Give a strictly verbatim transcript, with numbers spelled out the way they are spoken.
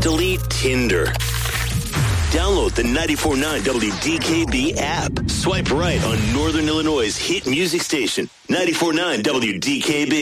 Delete Tinder. Download the ninety-four point nine W D K B app. Swipe right on Northern Illinois' hit music station, ninety-four point nine W D K B.